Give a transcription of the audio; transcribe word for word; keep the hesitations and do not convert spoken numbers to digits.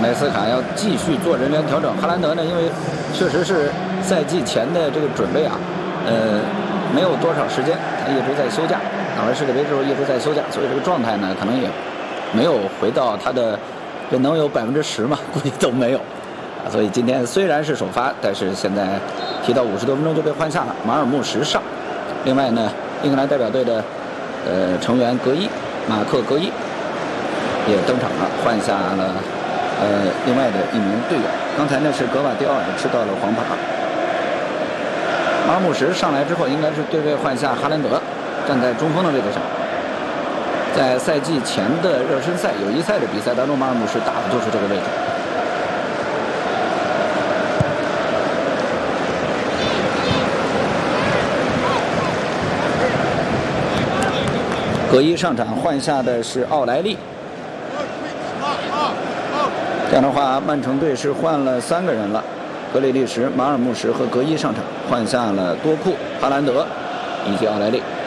内斯卡要继续做人员调整。哈兰德呢，因为确实是赛季前的这个准备啊，呃，没有多少时间，他一直在休假，打完世界杯之后一直在休假，所以这个状态呢，可能也没有回到他的，这能有百分之十吗？估计都没有。啊，所以今天虽然是首发，但是现在提到五十多分钟就被换下了，马尔穆什上。另外呢，英格兰代表队的呃成员格伊，马克格伊也登场了，换下了呃另外的一名队友。刚才呢是格瓦迪奥尔吃到了黄牌。马尔穆什上来之后，应该是对位换下哈兰德，站在中锋的位置上。在赛季前的热身赛、友谊赛的比赛当中，马尔穆什打的就是这个位置。格伊上场换下的是奥莱利，这样的话，曼城队是换了三个人了，格里利什、马尔穆什和格伊上场，换下了多库、哈兰德以及奥莱利。